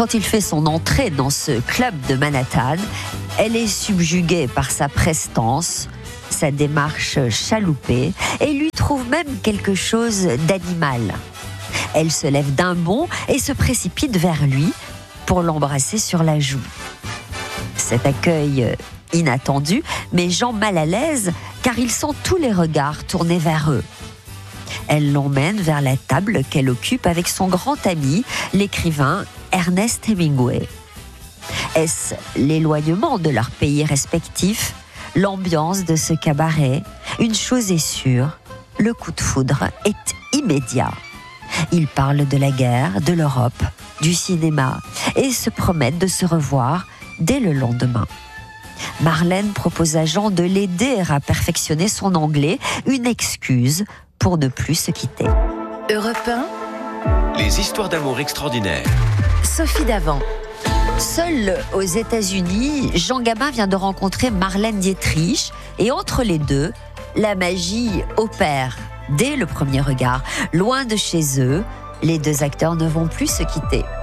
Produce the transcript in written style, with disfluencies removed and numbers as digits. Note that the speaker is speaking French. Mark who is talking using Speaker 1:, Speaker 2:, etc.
Speaker 1: Quand il fait son entrée dans ce club de Manhattan, elle est subjuguée par sa prestance, sa démarche chaloupée, et lui trouve même quelque chose d'animal. Elle se lève d'un bond et se précipite vers lui pour l'embrasser sur la joue. Cet accueil inattendu met Jean mal à l'aise car il sent tous les regards tournés vers eux. Elle l'emmène vers la table qu'elle occupe avec son grand ami, l'écrivain Ernest Hemingway. Est-ce l'éloignement de leurs pays respectifs, l'ambiance de ce cabaret? Une chose est sûre, le coup de foudre est immédiat. Ils parlent de la guerre, de l'Europe, du cinéma et se promettent de se revoir dès le lendemain. Marlène propose à Jean de l'aider à perfectionner son anglais, une excuse pour ne plus se quitter.
Speaker 2: Europe 1.
Speaker 3: Les histoires d'amour extraordinaires.
Speaker 2: Sophie Davant.
Speaker 1: Seul aux États-Unis, Jean Gabin vient de rencontrer Marlène Dietrich et entre les deux, la magie opère dès le premier regard. Loin de chez eux, les deux acteurs ne vont plus se quitter.